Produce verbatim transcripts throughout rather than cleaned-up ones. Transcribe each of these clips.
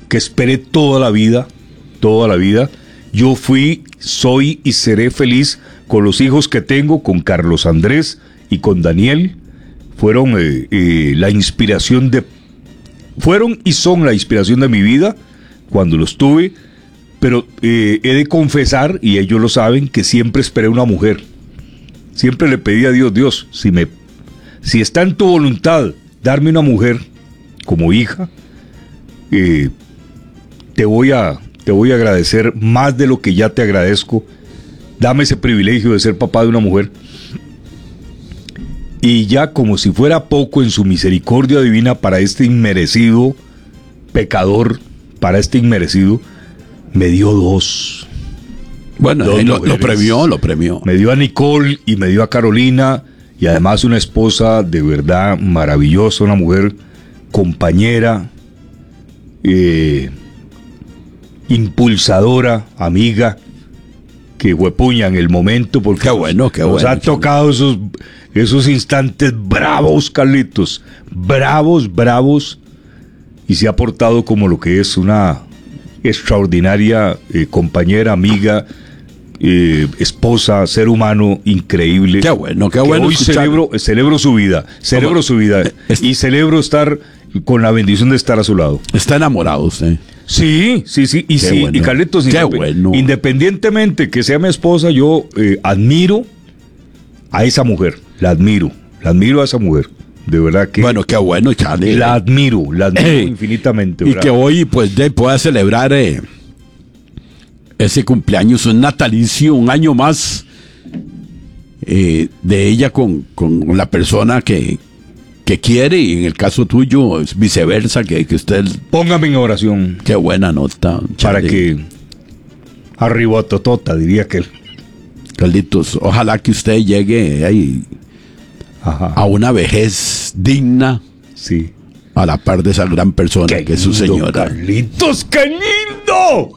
que esperé toda la vida, toda la vida. Yo fui, soy y seré feliz con los hijos que tengo, con Carlos Andrés y con Daniel. Fueron eh, eh, la inspiración de... Fueron y son la inspiración de mi vida cuando los tuve, pero eh, he de confesar, y ellos lo saben, que siempre esperé una mujer. Siempre le pedí a Dios, Dios, si me, si está en tu voluntad darme una mujer como hija, eh, te voy a, te voy a agradecer más de lo que ya te agradezco. Dame ese privilegio de ser papá de una mujer. Y ya como si fuera poco, en su misericordia divina para este inmerecido pecador, para este inmerecido, me dio dos. Bueno, dos lo, lo premió, lo premió. Me dio a Nicole y me dio a Carolina, y además una esposa de verdad maravillosa, una mujer compañera, eh, impulsadora, amiga, que huepuña en el momento, porque qué bueno, qué nos bueno, han tocado esos, esos instantes bravos, Carlitos, bravos, bravos, y se ha portado como lo que es una extraordinaria eh, compañera, amiga, eh, esposa, ser humano increíble. Qué bueno, qué bueno. Hoy celebro, celebro su vida, celebro ¿Cómo? su vida, es, y celebro estar con la bendición de estar a su lado. Está enamorado usted. Sí, sí, sí, y qué sí, bueno. y Carlitos, qué indep bueno. independientemente que sea mi esposa, yo eh, admiro a esa mujer, la admiro, la admiro a esa mujer, de verdad que... Bueno, qué bueno, Charlie. La admiro, la admiro eh, infinitamente. Y ¿verdad? Que hoy, pues, de, pueda celebrar eh, ese cumpleaños, un natalicio, un año más eh, de ella con, con la persona que... que quiere, y en el caso tuyo es viceversa, que, que usted... Póngame en oración. Qué buena nota, Charlie. Para que arriba totota, diría que él. Carlitos, ojalá que usted llegue ahí Ajá. a una vejez digna. Sí. A la par de esa gran persona qué que es su lindo, señora. Carlitos, qué lindo.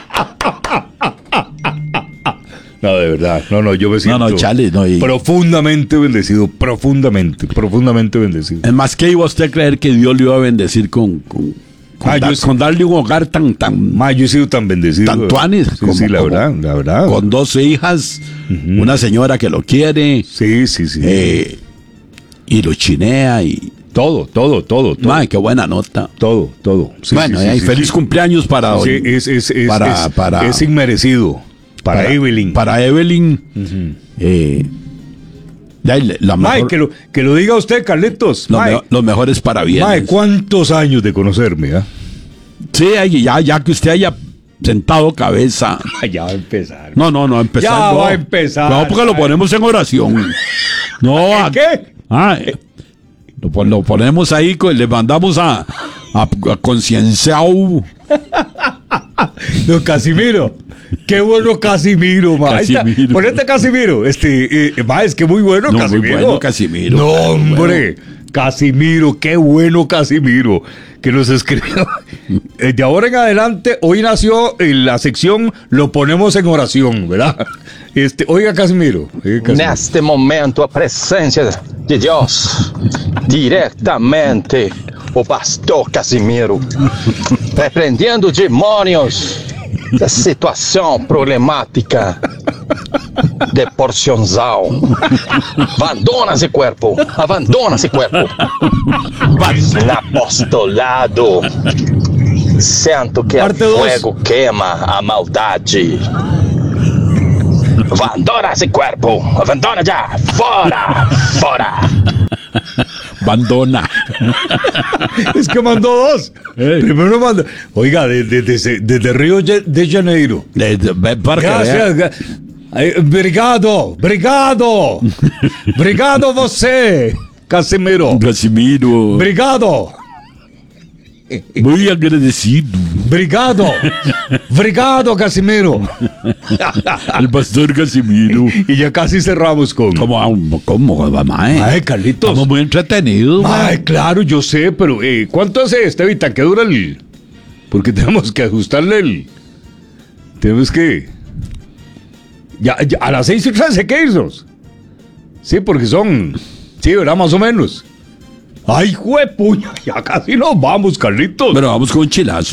No, de verdad, no, no, yo me siento no, no, Charlie, no, y... profundamente bendecido, profundamente, profundamente bendecido. Es más, que iba usted a creer que Dios le iba a bendecir con, con, con, ah, dar, con darle un hogar tan, tan, ma, yo he sido tan bendecido, tan tuanis, sí, como, sí, la como, verdad, la verdad, con dos hijas, uh-huh. una señora que lo quiere, sí, sí, sí, eh, y lo chinea y todo, todo, todo, todo. Ay, qué buena nota. Todo, todo. Sí, bueno, sí, sí, sí, feliz sí. cumpleaños para sí, hoy. Es, es, es, para, es, para, es inmerecido. Para, para Evelyn. Para Evelyn. Uh-huh. eh, la, la mejor, Mae, que lo, que lo diga usted, Carlitos. Lo, me, lo mejor es para bien. Mae, ¿cuántos años de conocerme? ¿eh? Sí, ya, ya que usted haya sentado cabeza. Ya va a empezar. No, no, no, a empezar. Ya no. va a empezar. No, porque lo ponemos en oración. No, ¿En qué? Ah, eh, lo, lo ponemos ahí, le mandamos a, a, a Concienciao. No, Casimiro. Qué bueno Casimiro, ma. Casimiro. Ponete Casimiro. Este, eh, ma, es que muy bueno no, Casimiro. Muy bueno Casimiro. No, hombre. Bueno. Casimiro, qué bueno Casimiro. Que nos escribió. De ahora en adelante, hoy nació en la sección Lo ponemos en oración, ¿verdad? Este, oiga Casimiro. Oiga, Casimiro. Neste momento, a presencia de Dios, directamente o pastor Casimiro, repreendendo demônios da situação problemática de porcionzal. Abandona esse corpo, abandona esse corpo. No apostolado, sinto que o fogo queima a maldade. Abandona esse corpo, abandona já, fora, fora. Abandona. Es que mandó dos. Hey. Primero mandó. Oiga, desde de, de, de, de Río de Janeiro. De, de, de, Gracias. Eh, obrigado, obrigado. Obrigado você, Casimiro. Casimiro. Obrigado. Muy agradecido. Obrigado. Obrigado, Casimiro. El pastor Casimiro. Y ya casi cerramos con... ¿Cómo? ¿Cómo? Mae? Ay, Carlitos. Estamos muy entretenidos. Ay, claro, yo sé, pero eh, ¿cuánto hace, Estevita? ¿Qué dura el...? Porque tenemos que ajustarle el... Tenemos que... Ya, ya a las seis y trece, ¿qué hizo? Sí, porque son... Sí, ¿verdad? Más o menos. Ay, juepuña, ya casi nos vamos, Carlitos. Pero vamos con chilazo.